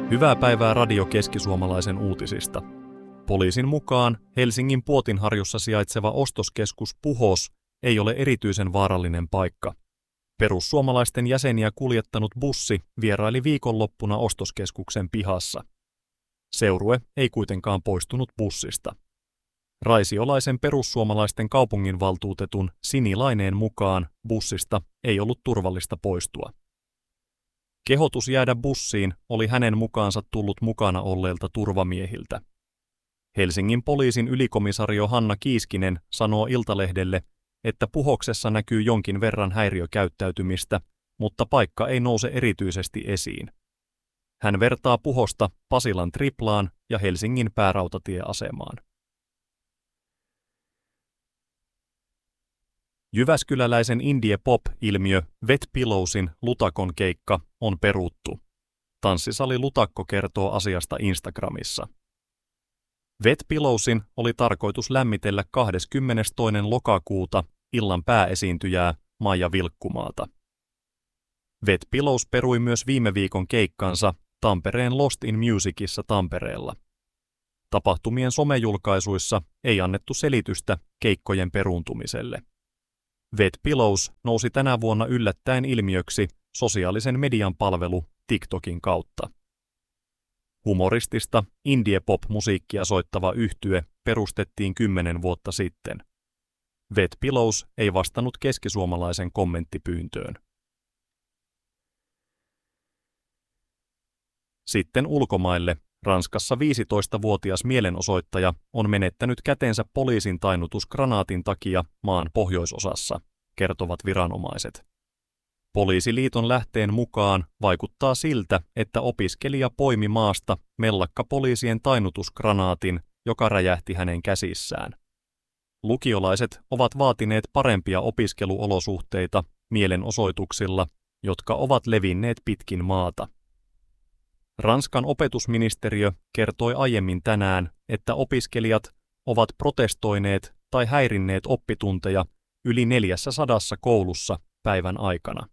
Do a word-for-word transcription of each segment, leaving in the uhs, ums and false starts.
Hyvää päivää Radio Keski-Suomalaisen uutisista. Poliisin mukaan Helsingin Puotinharjussa sijaitseva ostoskeskus Puhos ei ole erityisen vaarallinen paikka. Perussuomalaisten jäseniä kuljettanut bussi vieraili viikonloppuna ostoskeskuksen pihassa. Seurue ei kuitenkaan poistunut bussista. Raisiolaisen perussuomalaisten kaupunginvaltuutetun Sini Laineen mukaan bussista ei ollut turvallista poistua. Kehotus jäädä bussiin oli hänen mukaansa tullut mukana olleilta turvamiehiltä. Helsingin poliisin ylikomisario Hanna Kiiskinen sanoo Iltalehdelle, että Puhoksessa näkyy jonkin verran häiriökäyttäytymistä, mutta paikka ei nouse erityisesti esiin. Hän vertaa Puhosta Pasilan Triplaan ja Helsingin päärautatieasemaan. Jyväskyläläisen indie pop-ilmiö Wet Pillowsin Lutakon keikka on peruttu. Tanssisali Lutakko kertoo asiasta Instagramissa. Wet Pillowsin oli tarkoitus lämmitellä kahdeskymmenestoinen lokakuuta illan pääesiintyjää Maija Vilkkumaata. Wet Pillows perui myös viime viikon keikkansa Tampereen Lost in Musicissa Tampereella. Tapahtumien somejulkaisuissa ei annettu selitystä keikkojen peruuntumiselle. Wet Pillows nousi tänä vuonna yllättäen ilmiöksi sosiaalisen median palvelu TikTokin kautta. Humoristista indie-pop-musiikkia soittava yhtye perustettiin kymmenen vuotta sitten. Wet Pillows ei vastannut keskisuomalaisen kommenttipyyntöön. Sitten ulkomaille. Ranskassa viisitoistavuotias mielenosoittaja on menettänyt kätensä poliisin tainnutusgranaatin takia maan pohjoisosassa, kertovat viranomaiset. Poliisiliiton lähteen mukaan vaikuttaa siltä, että opiskelija poimi maasta mellakkapoliisien tainnutusgranaatin, joka räjähti hänen käsissään. Lukiolaiset ovat vaatineet parempia opiskeluolosuhteita mielenosoituksilla, jotka ovat levinneet pitkin maata. Ranskan opetusministeriö kertoi aiemmin tänään, että opiskelijat ovat protestoineet tai häirinneet oppitunteja yli neljässä sadassa koulussa päivän aikana.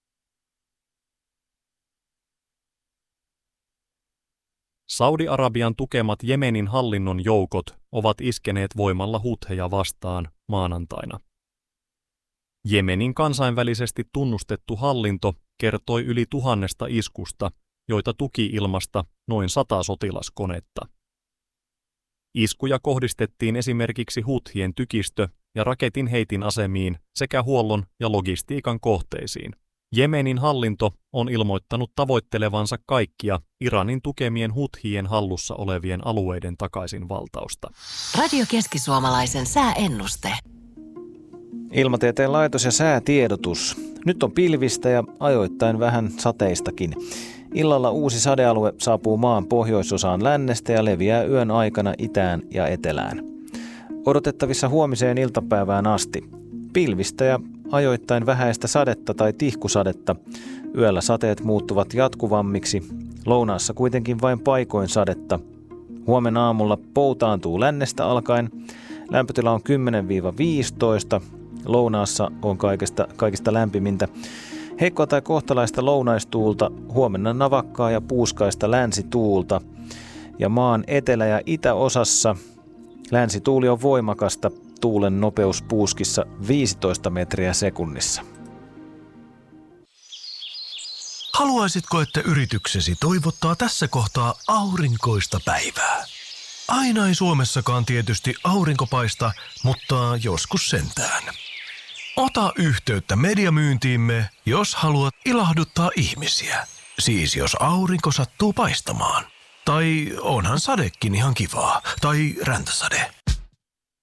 Saudi-Arabian tukemat Jemenin hallinnon joukot ovat iskeneet voimalla hutheja vastaan maanantaina. Jemenin kansainvälisesti tunnustettu hallinto kertoi yli tuhannesta iskusta, joita tuki ilmasta noin sata sotilaskonetta. Iskuja kohdistettiin esimerkiksi huthien tykistö- ja raketinheitin asemiin sekä huollon ja logistiikan kohteisiin. Jemenin hallinto on ilmoittanut tavoittelevansa kaikkia Iranin tukemien huthien hallussa olevien alueiden takaisinvaltausta. Radio Keski-Suomalaisen sääennuste. Ilmatieteen laitos ja säätiedotus. Nyt on pilvistä ja ajoittain vähän sateistakin. Illalla uusi sadealue saapuu maan pohjoisosaan lännestä ja leviää yön aikana itään ja etelään. Odotettavissa huomiseen iltapäivään asti. Pilvistä ja ajoittain vähäistä sadetta tai tihkusadetta. Yöllä sateet muuttuvat jatkuvammiksi. Lounaassa kuitenkin vain paikoin sadetta. Huomenna aamulla poutaantuu lännestä alkaen. Lämpötila on kymmenen viisitoista. Lounaassa on kaikista, kaikista lämpimintä. Heikkoa tai kohtalaista lounaistuulta, huomenna navakkaa ja puuskaista länsituulta. Ja maan etelä- ja itäosassa länsituuli on voimakasta, tuulen nopeus puuskissa viisitoista metriä sekunnissa. Haluaisitko, että yrityksesi toivottaa tässä kohtaa aurinkoista päivää? Aina ei Suomessakaan tietysti aurinko paista, mutta joskus sentään. Ota yhteyttä mediamyyntiimme, jos haluat ilahduttaa ihmisiä. Siis jos aurinko sattuu paistamaan. Tai onhan sadekin ihan kivaa. Tai räntäsade.